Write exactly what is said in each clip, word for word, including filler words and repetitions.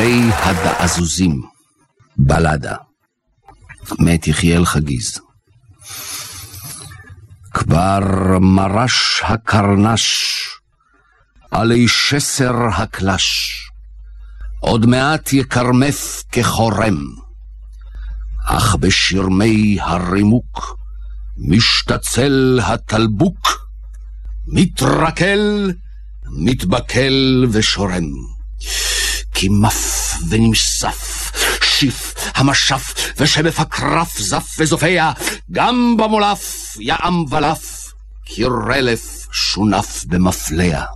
שירי הדעזוזים. בלדה מאת יחיאל חגיז. כבר מרש הקרנש עלי שסר הקלש, עוד מעט יקרמף כחורם, אך בשרמי הרימוק משתצל התלבוק, מתרקל, מתבקל ושורם. כי מף ונמשף, שיף המשף ושבף הקרף זף וזופע, גם במולף יעם ולף, כי רלף שונף במפלע.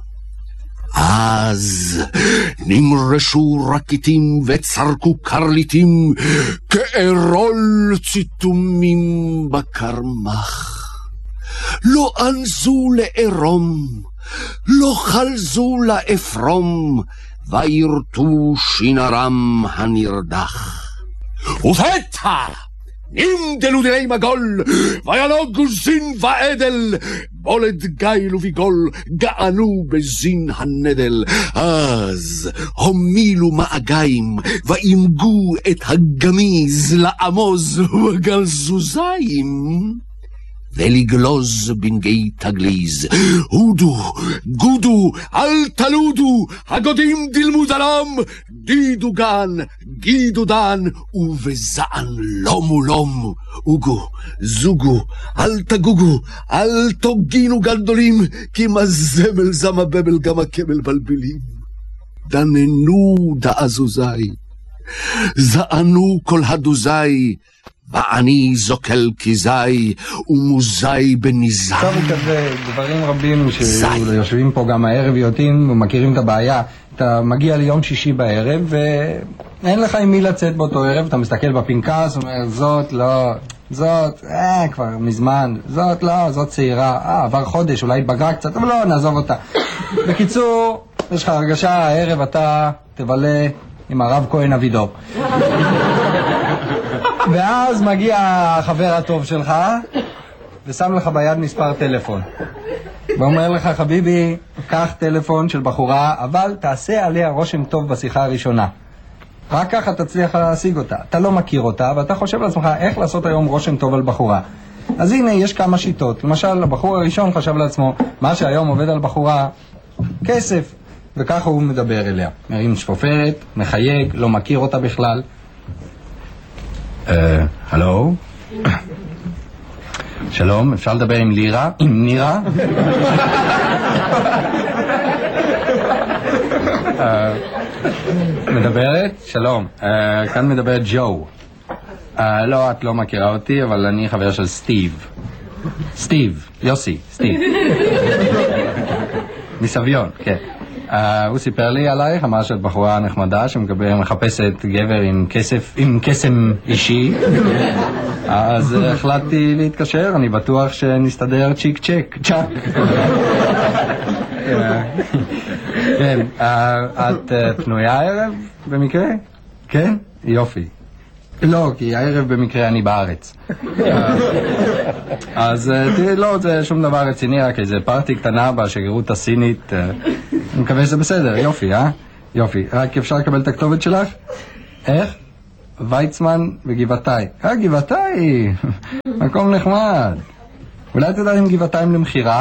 אז נמרשו רקיטים וצרקו קרליטים, כארול ציתומים בקרמח. לא אנזו לארום, לא חלזו לאפרום, וירטו שינרם הנרדח. ופתע נמדלו דיני מגול, וינוגו זין ועדל, בולד גיל וביגול גענו בזין הנדל. אז הומילו מאגיים, ואימגו את הגמיז לעמוז וגל זוזיים, ולגלוז בנגי תגליז. הודו, גודו, אל תלודו, הגודים דילמו דלם, דידו גן, גידו דן, ובזען לומו לום. אוגו, זוגו, אל תגוגו, אל תוגינו גדולים, כי מזמל זם הבבל גם הקמל בלבלים. דננו דעזוזי, זענו כל הדוזי, ואני זוקל כזי ומוזי בניזי. טוב, כזה דברים רבים שיושבים פה גם הערב יודעים ומכירים את הבעיה. אתה מגיע ליום שישי בערב ואין לך עם מי לצאת באותו ערב, אתה מסתכל בפנקס ואומר זאת לא, זאת אה כבר מזמן, זאת לא, זאת צעירה, אה עבר חודש, אולי התבגרה קצת, אבל לא, נעזוב אותה. בקיצור, יש לך הרגשה, הערב אתה תבלה עם הרב כהן אבידו. ואז מגיע החבר הטוב שלך ושם לך ביד מספר טלפון ואומר לך, חביבי, קח טלפון של בחורה, אבל תעשה עליה רושם טוב בשיחה הראשונה, רק ככה תצליח להשיג אותה. אתה לא מכיר אותה ואתה חושב לעצמך איך לעשות היום רושם טוב על בחורה. אז הנה, יש כמה שיטות. למשל, הבחור הראשון חשב לעצמו, מה שהיום עובד על בחורה, כסף, וככה הוא מדבר אליה, מרים שפופרת, מחייג, לא מכיר אותה בכלל. הלו? שלום, אפשר לדבר עם לירה? עם נירה? מדברת? שלום, כאן מדברת ג'ו. לא, את לא מכירה אותי, אבל אני חבר של סטיב. סטיב, יוסי, סטיב. מסביון, כן. Uh, הוא סיפר לי עלייך, אמר שאת בחורה נחמדה שמחפשת גבר עם כסף, עם קסם אישי. אז uh, החלטתי להתקשר, אני בטוח שנסתדר צ'יק צ'ק, צ'ק. כן, uh, את uh, פנויה הערב במקרה? כן? יופי. לא, כי הערב במקרה אני בארץ. אז תראי, לא, זה שום דבר רציני, רק איזה פארטי קטנה בשגרירות הסינית. אני מקווה שזה בסדר, יופי, אה? יופי. רק אפשר לקבל את הכתובת שלך? איך? ויצמן וגבעתיים. אה, גבעתיים! מקום נחמד. אולי תדע עם גבעתיים למחירה?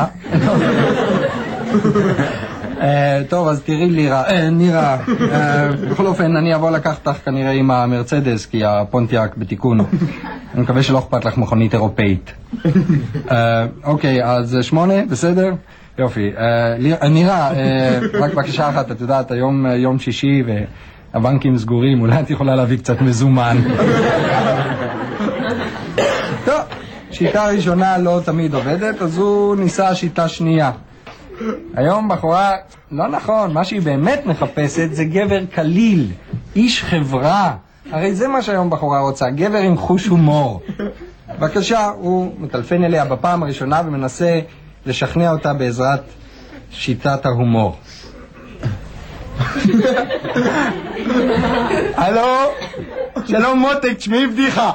טוב, אז תראי לירה, נירה, בכל אופן אני אבוא לקחת לך כנראה עם המרצדס, כי הפונטיאק בתיקון. אני מקווה שלא אכפת לך מכונית אירופאית. אוקיי, אז שמונה, בסדר? יופי. נירה, רק בקשה אחת, את יודעת, היום יום שישי והבנקים סגורים, אולי את יכולה להביא קצת מזומן. טוב, שיטה ראשונה לא תמיד עובדת, אז הוא ניסה שיטה שנייה. היום בחורה, לא נכון, מה שהיא באמת מחפשת זה גבר קליל, איש חברה. הרי זה מה שהיום בחורה רוצה, גבר עם חוש הומור. בבקשה, הוא מטלפן אליה בפעם הראשונה ומנסה לשכנע אותה בעזרת שיטת ההומור. הלו, שלום מותק, תשמעי בדיחה.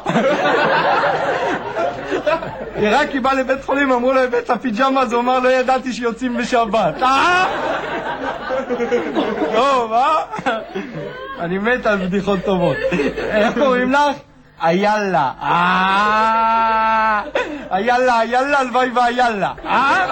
רק היא באה לבית חולים, אמרו לו הבאת הפיג'מה, אז הוא אמר, לא ידעתי שיוצאים בשבת. אה? טוב, אה? אני מת על בדיחות טובות. איך קוראים לך? איאלה. אה... איאלה, איאלה, הלוואי ואיאלה. אה?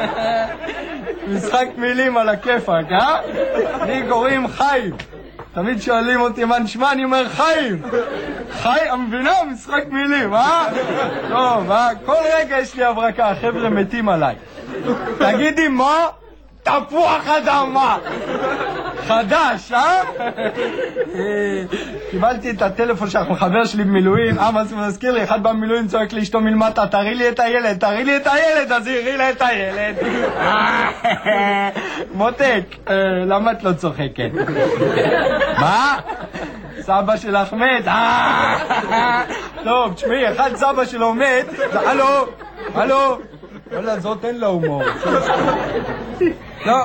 משחק מילים על הכיפק, אה? לי קוראים חיים. תמיד שואלים אותי מה נשמע, אני אומר חיים. חיים, המבינה? משחק מילים, אה? טוב, אה? כל רגע יש לי הברקה, החבר'ה מתים עליי. תגידי מה? תפוח אדמה. חדש, אה? קיבלתי את הטלפון שלך מחבר שלי במילואים. אה, מה זה מזכיר לי? אחד במילואים צועק לי אשתו מלמטה, תראי לי את הילד, תראי לי את הילד, אז הראי לה את הילד. מותק, למה את לא צוחקת? מה? סבא שלך מת? טוב, תשמעי, אחד סבא שלו מת, הלו, הלו. וואלה, זאת אין לה הומור. לא.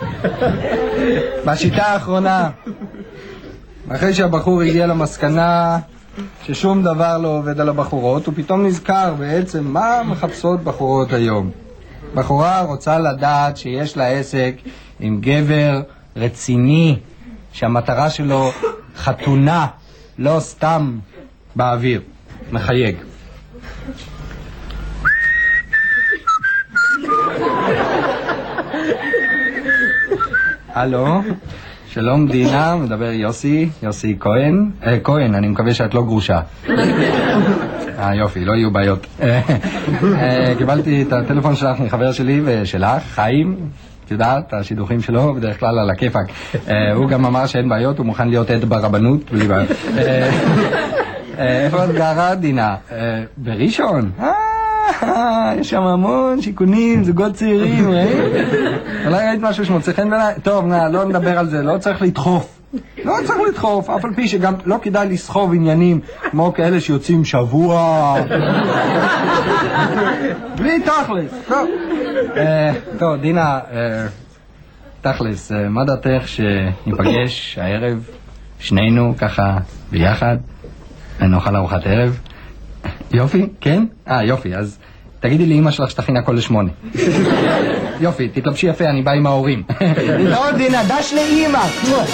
בשיטה האחרונה, אחרי שהבחור הגיע למסקנה ששום דבר לא עובד על הבחורות, הוא פתאום נזכר בעצם מה מחפשות בחורות היום. בחורה רוצה לדעת שיש לה עסק עם גבר רציני, שהמטרה שלו חתונה, לא סתם באוויר. מחייג. הלו, שלום דינה, מדבר יוסי, יוסי כהן. אה, כהן, אני מקווה שאת לא גרושה. אה, יופי, לא יהיו בעיות. קיבלתי את הטלפון שלך מחבר שלי ושלך, חיים. את יודעת, השידוכים שלו בדרך כלל על הכיפק. הוא גם אמר שאין בעיות, הוא מוכן להיות עד ברבנות, בלי בעיות. איפה את גרה, דינה? בראשון? אה, יש שם המון שיכונים, זוגות צעירים, ראית? אולי ראית משהו שמוצא חן בעיניי? טוב, לא נדבר על זה, לא צריך לדחוף. לא צריך לדחוף, אף על פי שגם לא כדאי לסחוב עניינים כמו כאלה שיוצאים שבוע. בלי תכלס. טוב, טוב, דינה, תכלס, מה דעתך שניפגש הערב, שנינו ככה ביחד, נאכל ארוחת ערב? יופי, כן? אה, יופי, אז תגידי לי אמא שלך שתכין הכל לשמונה. יופי, תתלבשי יפה, אני בא עם ההורים. לא, דינה, דש לאמא.